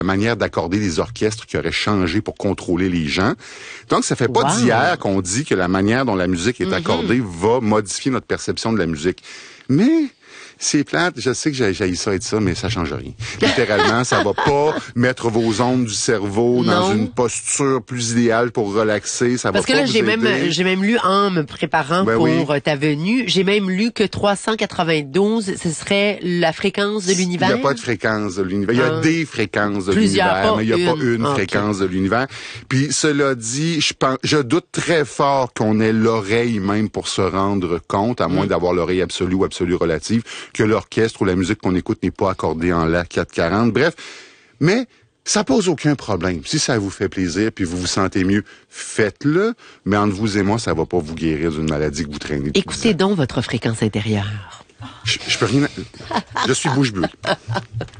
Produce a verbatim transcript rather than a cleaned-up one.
la manière d'accorder les orchestres qui aurait changé pour contrôler les gens. Donc, ça fait pas Wow. d'hier qu'on dit que la manière dont la musique est accordée mm-hmm. va modifier notre perception de la musique. Mais c'est plate, je sais que j'ai jailli ça et de ça, mais ça change rien. Littéralement, ça va pas mettre vos ondes du cerveau dans non. une posture plus idéale pour relaxer. Ça Parce va que pas là, vous j'ai aider. même, j'ai même lu en me préparant ben pour oui. ta venue, j'ai même lu que trois cent quatre-vingt-douze, ce serait la fréquence de l'univers. Il n'y a pas de fréquence de l'univers. Il y a ah. des fréquences de Plusieurs, l'univers, pas mais il n'y a une. pas une Ah, fréquence okay. de l'univers. Puis cela dit, je pense, je doute très fort qu'on ait l'oreille même pour se rendre compte, à moins mm. d'avoir l'oreille absolue ou absolue relative, que l'orchestre ou la musique qu'on écoute n'est pas accordée en la quatre quarante. Bref, mais ça pose aucun problème. Si ça vous fait plaisir puis vous vous sentez mieux, faites-le. Mais entre vous et moi, ça va pas vous guérir d'une maladie que vous traînez. Écoutez donc votre fréquence intérieure. Je, je peux rien... Je suis bouche bée.